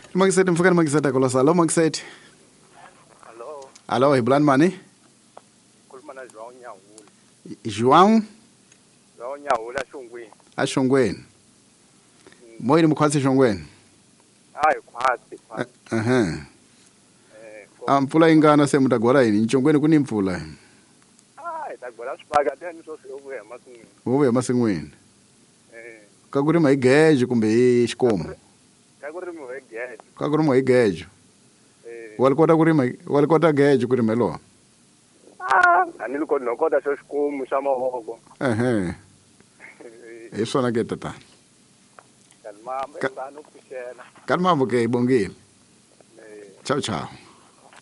Makisete mfukani makisete kolosa. Hello makisete. Hello, Hello, ibulani mani? khuluma na João Nyawula. João João Nyawula Shungwini. ashongweni. Moyini mkhwatsi shongweni. Hayi khwatsi. Mpfula ingana se mutagwala yini? Nchongweni kuni mpfula. Hayi tagwala swibaga tani swo swi vuya masin'wini. Uvuya masin'wini. Ka ku rima hi geje kumbe hi xikomu? Ka ku rimiwa hi geje. Ka ku rima hi geje. Wali kota geje ku rimeliwa? A ni loko no kota xo xikomu xa mavoko. Hi swona ke tata. Kalmamba ingano pfuxela. Kalmamba ke ibongile. Ciao ciao.